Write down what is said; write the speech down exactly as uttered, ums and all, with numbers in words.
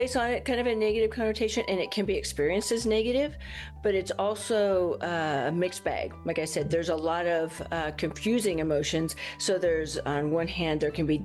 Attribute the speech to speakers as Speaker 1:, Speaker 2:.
Speaker 1: It's on it kind of a negative connotation, and it can be experienced as negative, but it's also uh, a mixed bag. Like I said, there's a lot of uh, confusing emotions. So there's, on one hand, there can be